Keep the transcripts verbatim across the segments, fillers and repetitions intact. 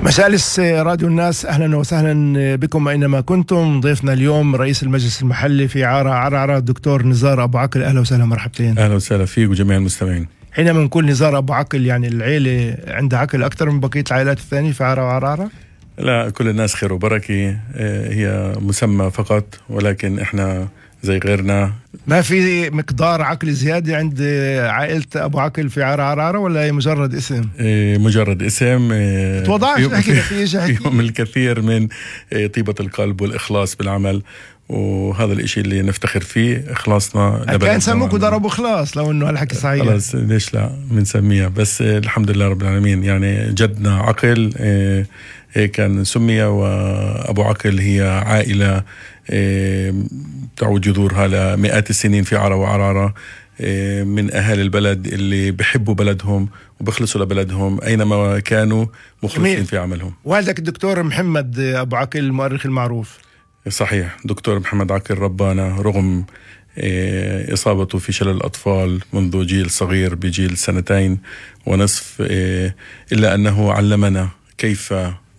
مجالس راديو الناس، أهلا وسهلا بكم أينما كنتم. ضيفنا اليوم رئيس المجلس المحلي في عارة عرعرة الدكتور نزار أبو عقل. أهلا وسهلا، مرحبتين. أهلا وسهلا فيك وجميع المستمعين. حينما نقول نزار أبو عقل يعني العيلة عندها عقل أكثر من بقية العائلات الثانية في عارة وعرعرة؟ لا، كل الناس خير وبركة، هي مسمى فقط، ولكن إحنا زي غيرنا. ما في مقدار عقل زيادة عند عائلة أبو عقل في عارة عرعرة ولا هي مجرد اسم؟ مجرد اسم. توضعش فيهم الكثير من طيبة القلب والإخلاص بالعمل، وهذا الاشي اللي نفتخر فيه، إخلاصنا. كان سموكوا ضربوا خلاص لو إنه هالحكي صحيح. خلاص ليش لا بنسميها، بس الحمد لله رب العالمين. يعني جدنا عقل هيك كان سمي، وأبو عقل هي عائلة تعود جذورها لمئات السنين في عارة وعرعرة، من أهل البلد اللي بحبوا بلدهم وبخلصوا لبلدهم أينما كانوا، مخلصين في عملهم. والدك الدكتور محمد أبو عقل المؤرخ المعروف. صحيح، دكتور محمد عقل ربانا رغم إصابته في شلل الأطفال منذ جيل صغير بجيل سنتين ونصف، إلا أنه علمنا كيف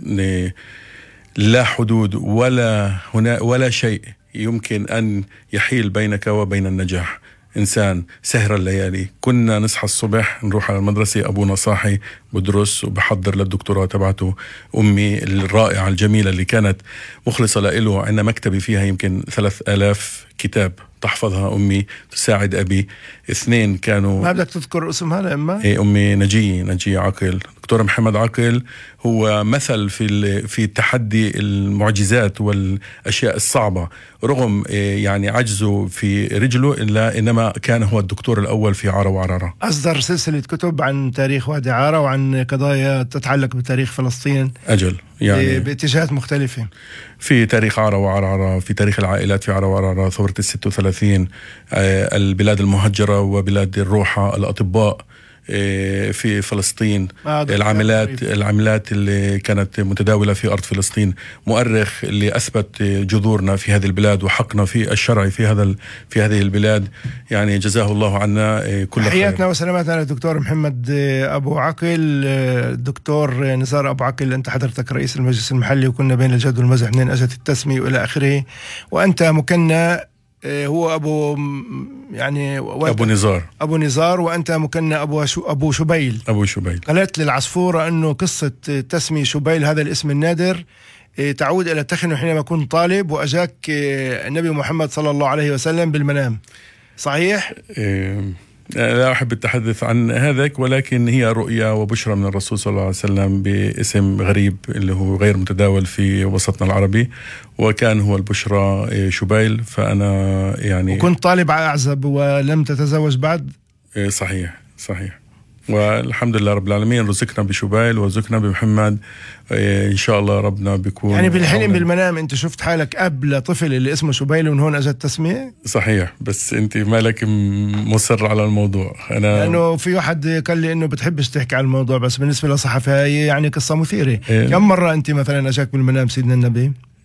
لا حدود ولا هنا ولا شيء يمكن أن يحيل بينك وبين النجاح. إنسان سهر الليالي، كنا نصحى الصبح نروح على المدرسة، أبونا صاحي بدرس وبحضر للدكتوراه تبعته. أمي الرائعة الجميلة اللي كانت مخلصة له، عندنا مكتبة فيها يمكن ثلاث آلاف كتاب تحفظها أمي، تساعد أبي. اثنين كانوا. ما بدك تذكر اسمها لأما؟ إيه، أمي نجية نجية عقل. دكتور محمد عقل هو مثل في في تحدي المعجزات والأشياء الصعبة، رغم يعني عجزه في رجله، إلا إنما كان هو الدكتور الأول في عارة وعرعرة. أصدر سلسلة كتب عن تاريخ وادي عارة وعن قضايا تتعلق بتاريخ فلسطين. أجل، يعني باتجاهات مختلفة، في تاريخ عارة وعرعرة، في تاريخ العائلات في عارة وعرعرة، ثورة الستة وثلاثين، البلاد المهجرة وبلاد الروحة، الأطباء في فلسطين، العملات العملات اللي كانت متداولة في أرض فلسطين، مؤرخ اللي أثبت جذورنا في هذه البلاد وحقنا في الشرع في هذا في هذه البلاد. يعني جزاه الله عنا كل خير. حياتنا وسلامتنا للدكتور محمد أبو عقل. دكتور نزار أبو عقل، أنت حضرتك رئيس المجلس المحلي، وكنا بين الجد والمزح منين أجت التسمية وإلى آخره، وأنت مكنى هو أبو يعني أبو نزار أبو نزار وأنت مكنى أبو شو أبو شبيل أبو شبيل. قالت للعصفورة أنه قصة تسمي شبيل هذا الاسم النادر تعود إلى تخنه حينما كنت طالب وأجاك النبي محمد صلى الله عليه وسلم بالمنام، صحيح؟ إيه، لا أحب التحدث عن هذاك، ولكن هي رؤيا وبشرى من الرسول صلى الله عليه وسلم باسم غريب اللي هو غير متداول في وسطنا العربي، وكان هو البشرى شبيل. فأنا يعني وكنت طالب أعزب ولم تتزوج بعد. صحيح صحيح، والحمد لله رب العالمين رزقنا بشبيل ورزقنا بمحمد. إن شاء الله ربنا بيكون يعني بالحلم بالمنام أنت شفت حالك أب لطفل اللي اسمه شبيل ومن هون أجت التسمية؟ صحيح، بس أنت مالك مصر على الموضوع. أنا لأنه في واحد قال لي إنه بتحبش تحكي عن الموضوع، بس بالنسبة لصحفي هي يعني قصة مثيرة. إيه؟ كم مرة أنت مثلا أجاك بالمنام سيدنا النبي؟